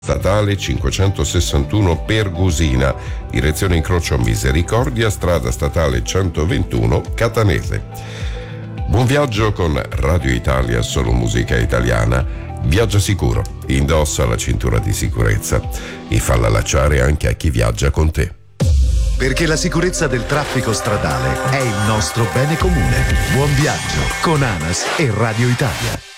statale 561 Pergusina, direzione incrocio Misericordia, strada statale 121 Catanese. Buon viaggio con Radio Italia, solo musica italiana. Viaggia sicuro, indossa la cintura di sicurezza e falla allacciare anche a chi viaggia con te. Perché la sicurezza del traffico stradale è il nostro bene comune. Buon viaggio con ANAS e Radio Italia.